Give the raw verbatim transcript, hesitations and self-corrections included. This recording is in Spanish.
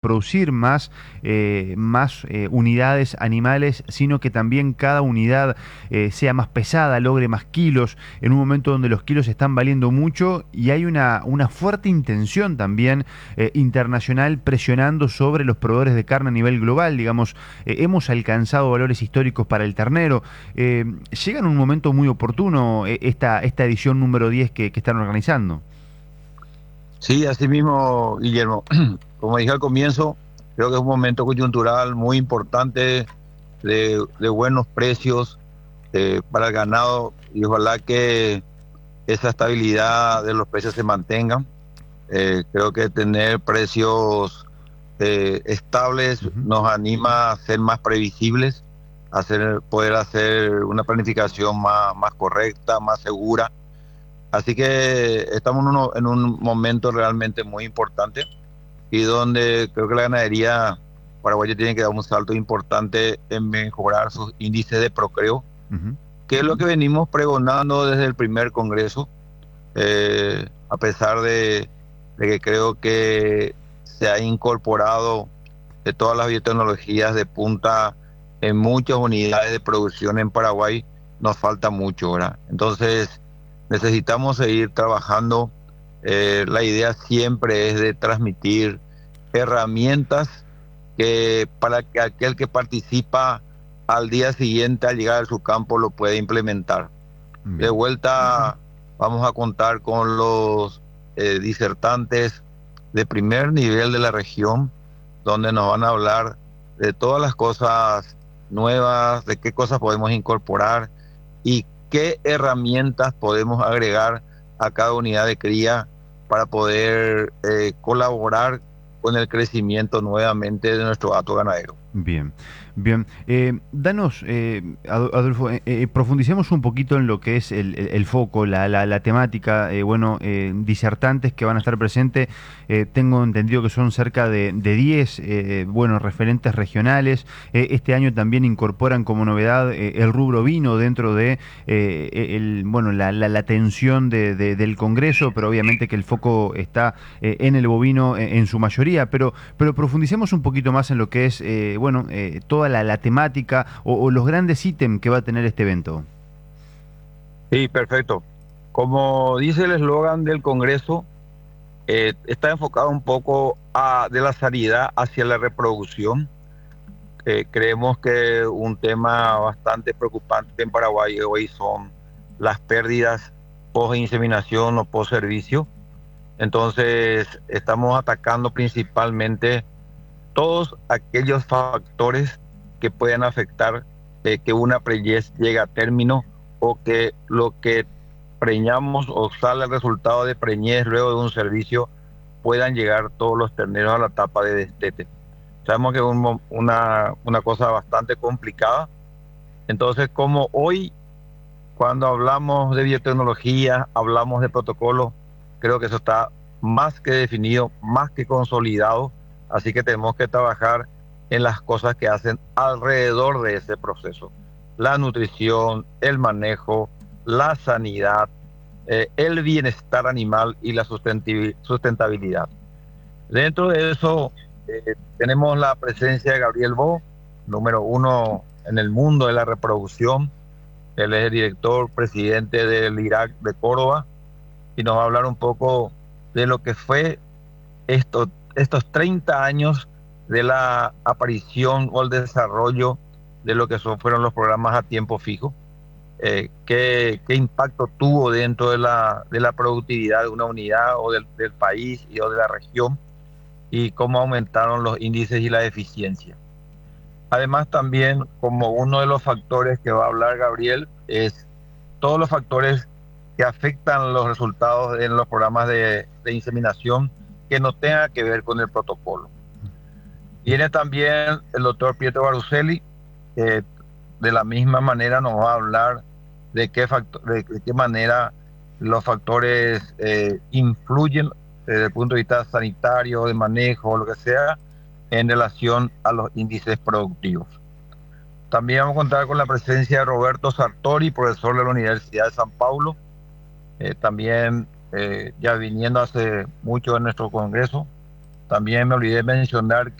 producir más, eh, más eh, unidades animales, sino que también cada unidad eh, sea más pesada, logre más kilos, en un momento donde los kilos están valiendo mucho y hay una, una fuerte intención también eh, internacional presionando sobre los proveedores de carne a nivel global. Digamos, eh, hemos alcanzado valores históricos para el ternero. Eh, llega en un momento muy oportuno eh, esta, esta edición número diez que, que están organizando. Sí, así mismo, Guillermo. Como dije al comienzo, creo que es un momento coyuntural muy importante de, de buenos precios eh, para el ganado y ojalá que esa estabilidad de los precios se mantenga. Eh, creo que tener precios eh, estables Ujú. nos anima a ser más previsibles, a hacer, poder hacer una planificación más, más correcta, más segura. Así que estamos en, uno- en un momento realmente muy importante y donde creo que la ganadería paraguaya tiene que dar un salto importante en mejorar sus índices de procreo, Ujú. que es lo que venimos pregonando desde el primer congreso, eh, a pesar de, de que creo que se ha incorporado de todas las biotecnologías de punta en muchas unidades de producción en Paraguay, nos falta mucho, ¿verdad? Entonces, necesitamos seguir trabajando. Eh, la idea siempre es de transmitir herramientas que para que aquel que participa al día siguiente al llegar a su campo lo pueda implementar. De Bien. vuelta vamos a contar con los eh, disertantes de primer nivel de la región, donde nos van a hablar de todas las cosas nuevas, de qué cosas podemos incorporar y qué herramientas podemos agregar a cada unidad de cría para poder eh, colaborar con el crecimiento nuevamente de nuestro hato ganadero. Bien, bien. Eh, danos, eh, Ado- Adolfo, eh, eh, profundicemos un poquito en lo que es el, el- el foco, la, la- la temática. Eh, bueno, eh, disertantes que van a estar presentes, eh, tengo entendido que son cerca de, de diez, eh, bueno, referentes regionales. Eh, este año también incorporan como novedad eh, el rubro vino dentro de eh, el, bueno, la, la, la atención de, de- del Congreso, pero obviamente que el foco está eh, en el bovino eh, en su mayoría. Pero, pero profundicemos un poquito más en lo que es, eh, bueno, eh, toda la, la temática o, o los grandes ítems que va a tener este evento. Sí, perfecto. Como dice el eslogan del Congreso, eh, está enfocado un poco a, de la sanidad hacia la reproducción. Eh, creemos que un tema bastante preocupante en Paraguay hoy son las pérdidas post inseminación o post servicio. Entonces, estamos atacando principalmente todos aquellos factores que puedan afectar eh, que una preñez llegue a término o que lo que preñamos o sale el resultado de preñez luego de un servicio puedan llegar todos los terneros a la etapa de destete. Sabemos que es un, una, una cosa bastante complicada. Entonces, como hoy, cuando hablamos de biotecnología, hablamos de protocolo, creo que eso está más que definido, más que consolidado. Así que tenemos que trabajar en las cosas que hacen alrededor de ese proceso. La nutrición, el manejo, la sanidad, eh, el bienestar animal y la sustentabilidad. Dentro de eso eh, tenemos la presencia de Gabriel Bo, número uno en el mundo de la reproducción. Él es el director, presidente del Irak de Córdoba y nos va a hablar un poco de lo que fue estos, estos treinta años de la aparición o el desarrollo de lo que son, fueron los programas a tiempo fijo. Eh, qué, qué impacto tuvo dentro de la, de la productividad de una unidad o del, del país y o de la región y cómo aumentaron los índices y la eficiencia. Además, también como uno de los factores que va a hablar Gabriel es todos los factores que afectan los resultados en los programas de, de inseminación que no tenga que ver con el protocolo. Viene también el doctor Pietro Baruselli, que de la misma manera nos va a hablar de qué, factor, de, de qué manera los factores eh, influyen desde el punto de vista sanitario, de manejo, o lo que sea, en relación a los índices productivos. También vamos a contar con la presencia de Roberto Sartori, profesor de la Universidad de San Paulo, eh, también eh, ya viniendo hace mucho en nuestro congreso. También me olvidé mencionar